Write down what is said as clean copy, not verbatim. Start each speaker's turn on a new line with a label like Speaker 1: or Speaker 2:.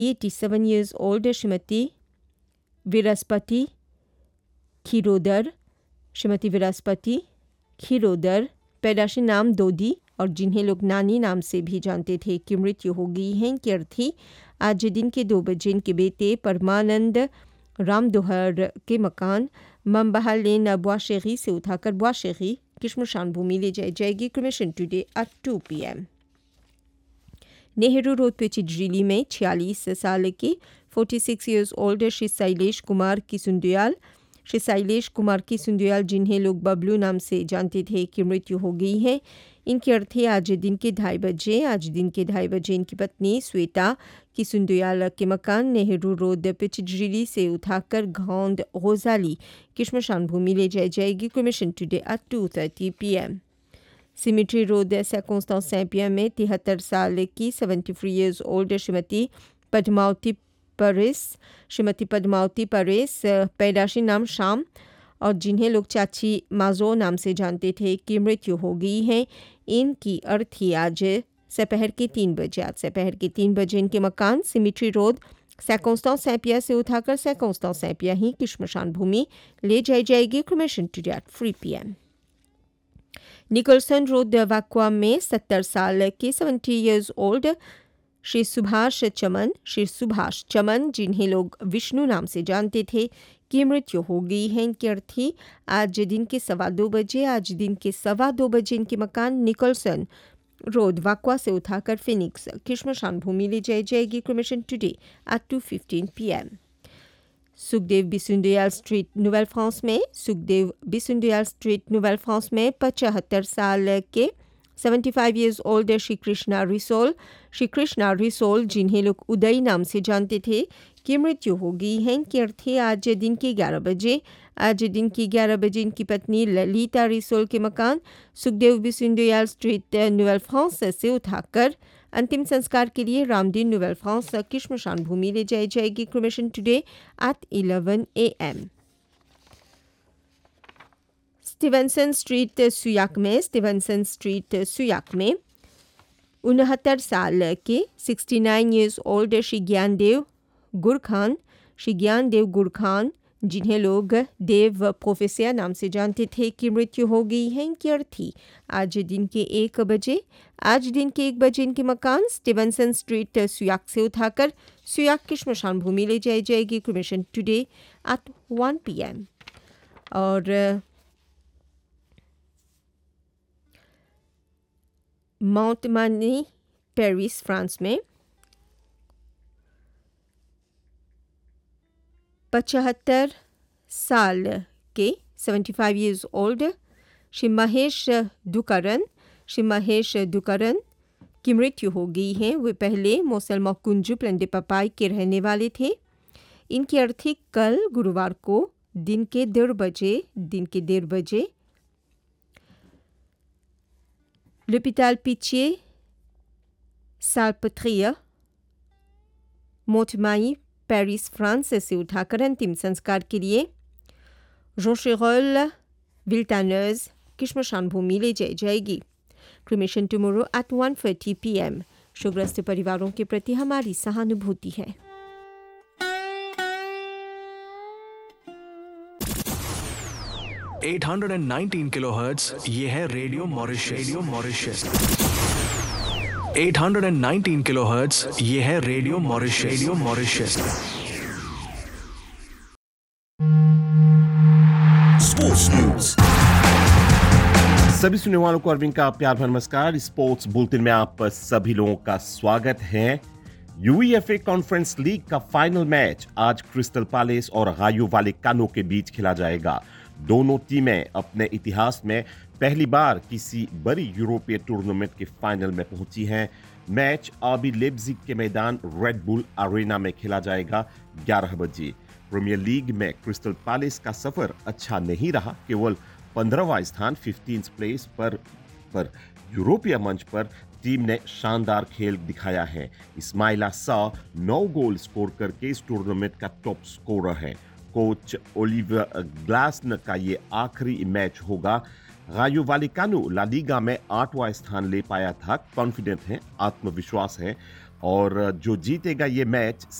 Speaker 1: 87 years old Shrimati विरासपति खीरोदर, Shrimati विरासपति खीरोदर, पैदाशी नाम दोदी और जिन्हें लोग नानी नाम से भी जानते थे, की मृत्यु हो गई है। इनकी अर्थी आज दिन के 2 बजे इनके बेटे परमानंद राम दोहर के मकान मम्बहा लेन बुआशेरी से उठाकर बुआशेरी की श्मशान भूमि ले जाई जाएगी। Cremation today at 2 PM। Nehru road पे चिजरीली में 46 साल के 46 years old श्री शैलेश कुमार की सुंदयाल, श्री शैलेश कुमार की सुंदयाल जिन्हें लोग बबलू नाम से जानते थे, की मृत्यु हो गई है। इनकी अर्थी आज दिन के 2:30 बजे इनकी पत्नी श्वेता की सुंदयाल के मकान नेहरू रोड पे चिजरीली से उठाकर घांड रोजाली की श्मशान भूमि ले जाई जाएगी। Cremation today at 2:30 PM। Symmetry road सर्कंस्टेंस सैंपियर में 73 साल की 73 years old श्रीमती पद्मावती परेश, श्रीमती पद्मावती परेश, पैदाशी नाम शाम और जिन्हें लोग चाची माजो नाम से जानते थे, की मृत्यु हो गई है। इनकी अर्थी आज दोपहर के 3 बजे इनके मकान सिमिट्री रोड सर्कंस्टेंस सैंपियर से उठाकर सर्कंस्टेंस सैंपियर ही की श्मशान भूमि ले जाई जाएगी। Cremation today at 3 PM। Nicolson road वाकुआ में 70 साल के 70 years old श्री सुभाष चमन जिन्हें लोग विष्णु नाम से जानते थे, की मृत्यु हो गई है। इनकी अर्थी आज दिन के 2:15 बजे इनके मकान निकोलसन रोड वाकुआ से उठाकर फिनिक्स की श्मशान भूमि ले जाई जाएगी। Cremation today at 2:15 PM। Sukhdev Bissoondoyal street नोवेल फ्रांस में 75 साल के 75 years old Shri Krishna Ri Sol जिन्हें लोग उदय नाम से जानते थे, की मृत्यु हो गई है। इनकी अर्थी आज दिन के 11 बजे इनकी पत्नी ललिता रिसोल के मकान सुखदेव बिसुंदयाल स्ट्रीट नोवेल फ्रांस से उठाकर अंतिम संस्कार के लिए रामदीन नोवेल फ्रांस की श्मशान भूमि ले जाई जाएगी। Cremation today at 11 AM। Stevenson street सुयाक में 69 साल के 69 years old श्री ज्ञानदेव गुरखान जिन्हें लोग देव प्रोफेसर नाम से जानते थे, की मृत्यु हो गई है। इनकी अर्थी आज दिन के 1 बजे इनके मकान स्टीवनसन स्ट्रीट सुयाक से उठाकर सुयाक की श्मशान भूमि ले जाई जाएगी। Cremation today at 1 PM। और माउंटमानी पेरिस फ्रांस में 75 साल के 75 years old श्री महेश दुकरन की मृत्यु हो गई है। वे पहले मोसलमा कुंजू प्लंडे पपाई के रहने वाले थे। इनकी अर्थी कल गुरुवार को दिन के 1:30 बजे l'hôpital Pitié Salpêtrière मोटमाई Paris France से उठाकर अंतिम संस्कार के लिए जोशेरोल विल्टानर्स की श्मशान भूमि ले जाई जाएगी। Cremation tomorrow at 1:30 PM। शोकग्रस्त परिवारों के प्रति हमारी सहानुभूति है।
Speaker 2: $819 किलोहर्ट्ज़ ये है रेडियो मॉरिशस। 819 किलोहर्ट्ज़ ये है रेडियो मॉरिशस।
Speaker 3: Sports news. सभी सुनने वालों को अरविंद का प्यार भरा नमस्कार। स्पोर्ट्स बुलेटिन में आप सभी लोगों का स्वागत है। यूईएफए कॉन्फ्रेंस लीग का फाइनल मैच आज क्रिस्टल पैलेस और रायो वालेकानो के बीच खेला जाएगा। दोनों टीमें अपने इतिहास में पहली बार किसी बड़ी यूरोपीय टूर्नामेंट के फाइनल में पहुंची हैं। मैच आरबी लेipzig के मैदान रेड बुल अरेना में खेला जाएगा 11 बजे। प्रीमियर लीग में क्रिस्टल पैलेस का सफर अच्छा नहीं रहा, केवल 15वां स्थान 15th प्लेस पर यूरोपीय मंच पर टीम ने शानदार खेल दिखाया है। इस्माइला सा 9 गोल स्कोर करके इस टूर्नामेंट का टॉप स्कोरर है। कोच ओलिवियर ग्लासन का ये आखिरी मैच होगा। रायो वालेकानो ला लीगा में 8वां स्थान ले पाया था। कॉन्फिडेंट है, आत्मविश्वास है। और जो जीतेगा ये मैच